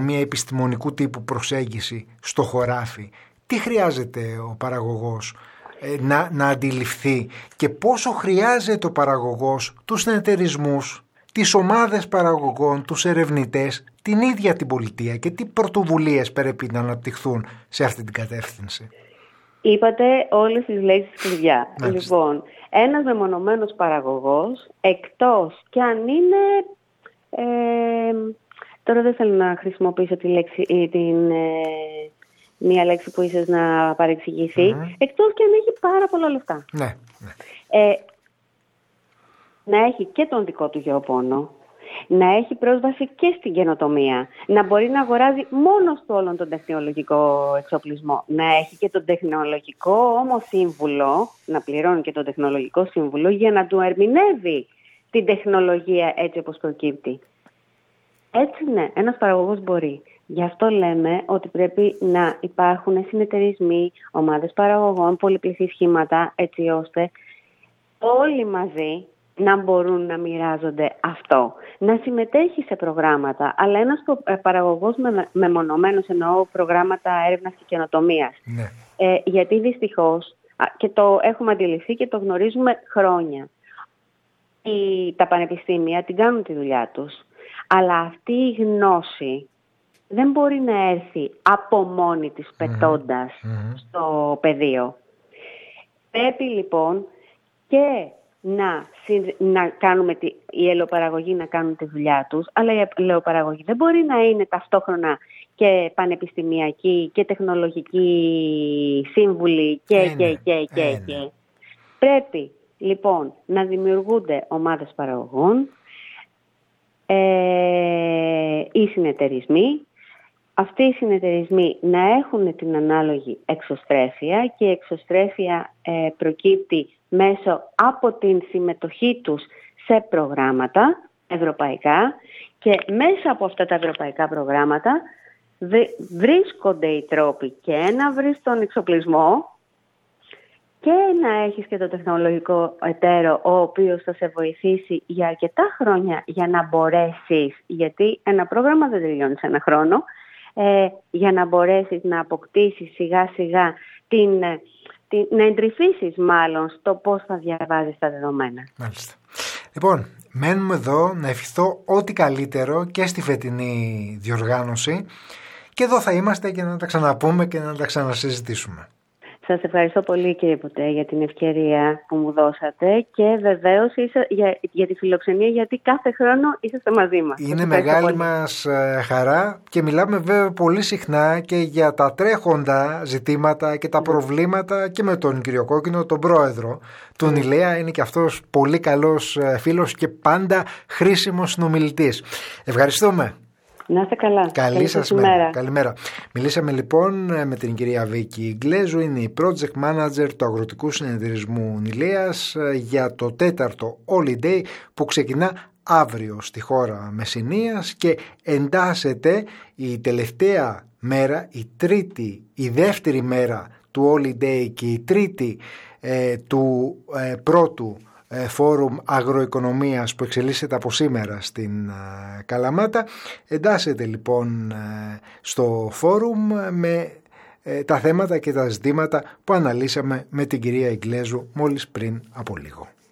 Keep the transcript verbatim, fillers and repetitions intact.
μια επιστημονικού τύπου προσέγγιση στο χωράφι, τι χρειάζεται ο παραγωγός ε, να, να αντιληφθεί και πόσο χρειάζεται ο παραγωγός τους συνεταιρισμούς, τις ομάδες παραγωγών, τους ερευνητές, την ίδια την πολιτεία και τι πρωτοβουλίες πρέπει να αναπτυχθούν σε αυτή την κατεύθυνση? Είπατε όλες τις λέξεις κλειδιά. Λοιπόν, ένας μεμονωμένος παραγωγός, εκτός και αν είναι... Ε, τώρα δεν θέλω να χρησιμοποιήσω τη λέξη, ή την, ε, μία λέξη που ίσως να παρεξηγηθεί, mm-hmm. εκτός και αν έχει πάρα πολλά λεφτά. Ναι, ναι. Ε, να έχει και τον δικό του γεωπόνο, να έχει πρόσβαση και στην καινοτομία, να μπορεί να αγοράζει μόνος του όλον τον τεχνολογικό εξοπλισμό, να έχει και τον τεχνολογικό όμως σύμβουλο, να πληρώνει και τον τεχνολογικό σύμβουλο για να του ερμηνεύει την τεχνολογία έτσι όπως προκύπτει. Έτσι ναι, ένας παραγωγός μπορεί. Γι' αυτό λέμε ότι πρέπει να υπάρχουν συνεταιρισμοί, ομάδες παραγωγών, πολυπληθή σχήματα, έτσι ώστε όλοι μαζί να μπορούν να μοιράζονται αυτό. Να συμμετέχει σε προγράμματα, αλλά ένας παραγωγός μεμονωμένος, εννοώ προγράμματα έρευνας και καινοτομίας. Ναι. Ε, γιατί δυστυχώς, και το έχουμε αντιληφθεί και το γνωρίζουμε χρόνια, οι, τα πανεπιστήμια την κάνουν τη δουλειά τους, αλλά αυτή η γνώση δεν μπορεί να έρθει από μόνη της πετώντας mm-hmm. στο πεδίο. Πρέπει λοιπόν και να, να κάνουμε τη, οι ελαιοπαραγωγοί να κάνουν τη δουλειά τους, αλλά οι ελαιοπαραγωγοί δεν μπορεί να είναι ταυτόχρονα και πανεπιστημιακοί και τεχνολογικοί σύμβουλοι και, Ένα, και, και, και, ένα. και. Πρέπει λοιπόν να δημιουργούνται ομάδες παραγωγών, ε, οι συνεταιρισμοί, αυτοί οι συνεταιρισμοί να έχουν την ανάλογη εξωστρέφεια και η εξωστρέφεια ε, προκύπτει μέσω από την συμμετοχή τους σε προγράμματα ευρωπαϊκά και μέσα από αυτά τα ευρωπαϊκά προγράμματα βρίσκονται οι τρόποι και να βρεις τον εξοπλισμό και να έχεις και το τεχνολογικό εταίρο ο οποίος θα σε βοηθήσει για αρκετά χρόνια για να μπορέσεις, γιατί ένα πρόγραμμα δεν τελειώνει σε ένα χρόνο, ε, για να μπορέσεις να αποκτήσεις σιγά σιγά την, την, να εντρυφήσεις μάλλον στο πώς θα διαβάζεις τα δεδομένα. Μάλιστα. Λοιπόν, μένουμε εδώ να ευχηθώ ό,τι καλύτερο και στη φετινή διοργάνωση και εδώ θα είμαστε και να τα ξαναπούμε και να τα ξανασυζητήσουμε. Σας ευχαριστώ πολύ κύριε Ποτέ για την ευκαιρία που μου δώσατε και βεβαίως είσα, για, για τη φιλοξενία, γιατί κάθε χρόνο είσαστε μαζί μας. Είναι μεγάλη πολύ. μας χαρά και μιλάμε βέβαια πολύ συχνά και για τα τρέχοντα ζητήματα και τα προβλήματα και με τον κύριο Κόκκινο, τον πρόεδρο του Νηλέα. Είναι και αυτός πολύ καλός φίλος και πάντα χρήσιμος συνομιλητής. Ευχαριστούμε. Να είστε καλά. Καλή σας μέρα. Καλημέρα. Μιλήσαμε λοιπόν με την κυρία Βίκη Ιγκλέζου, είναι η project manager του Αγροτικού Συνεταιρισμού Νηλέας για το τέταρτο Holiday που ξεκινά αύριο στη χώρα Μεσσηνίας και εντάσσεται η τελευταία μέρα, η τρίτη, η δεύτερη μέρα του Holiday και η τρίτη ε, του ε, πρώτου φόρουμ αγροοικονομίας που εξελίσσεται από σήμερα στην Καλαμάτα. Εντάσσεται λοιπόν στο φόρουμ με τα θέματα και τα ζητήματα που αναλύσαμε με την κυρία Ιγκλέζου μόλις πριν από λίγο.